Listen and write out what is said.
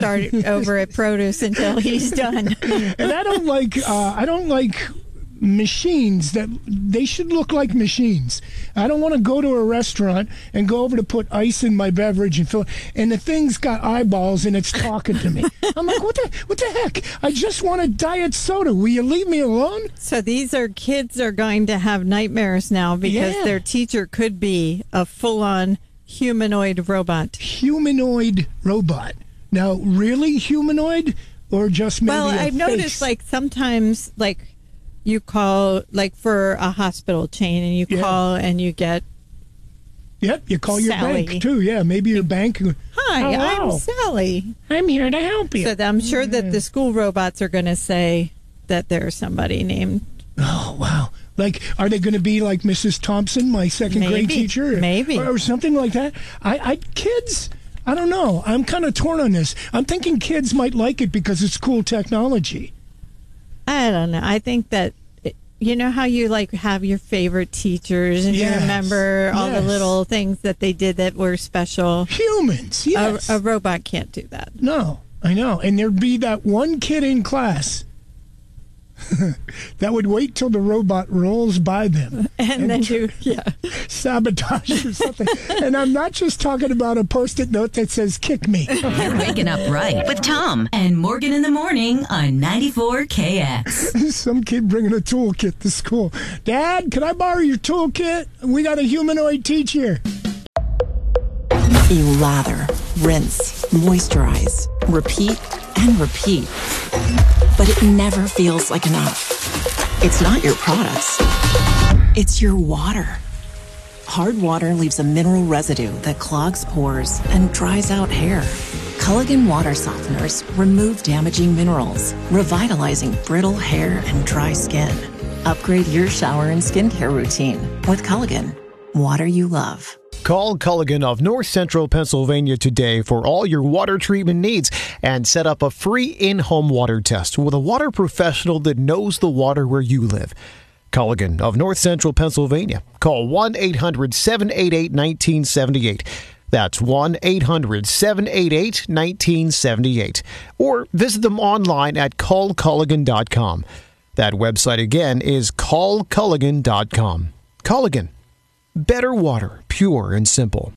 start over at produce until he's done. And I don't like machines that they should look like machines. I don't want to go to a restaurant and go over to put ice in my beverage and the thing's got eyeballs and it's talking to me. I'm like, what the heck? I just want a diet soda. Will you leave me alone? So these kids are going to have nightmares now because their teacher could be a full-on humanoid robot. Humanoid robot. Now, really humanoid or just maybe Well, I've noticed sometimes you call for a hospital chain and you call and you get Yep, you call your Sally. bank too. Yeah, maybe your bank. Hi, Hello. I'm Sally. I'm here to help you. So I'm sure that the school robots are going to say that there's somebody named. Oh, wow. Are they going to be like Mrs. Thompson, my second grade teacher? Maybe. Or something like that? Kids, I don't know. I'm kind of torn on this. I'm thinking kids might like it because it's cool technology. I don't know. I think that, you know how you have your favorite teachers and you remember all the little things that they did that were special? Humans, yes. A robot can't do that. No, I know. And there'd be that one kid in class that would wait till the robot rolls by them. And then sabotage or something. And I'm not just talking about a Post-it note that says, kick me. You're waking up right with Tom and Morgan in the morning on 94KX. Some kid bringing a toolkit to school. Dad, can I borrow your toolkit? We got a humanoid teacher. You lather, rinse, moisturize, repeat, and repeat. But it never feels like enough. It's not your products. It's your water. Hard water leaves a mineral residue that clogs pores and dries out hair. Culligan water softeners remove damaging minerals, revitalizing brittle hair and dry skin. Upgrade your shower and skincare routine with Culligan. Water you love. Call Culligan of North Central Pennsylvania today for all your water treatment needs and set up a free in-home water test with a water professional that knows the water where you live. Culligan of North Central Pennsylvania. Call 1-800-788-1978. That's 1-800-788-1978. Or visit them online at callculligan.com. That website again is callculligan.com. Culligan. Better water, pure and simple.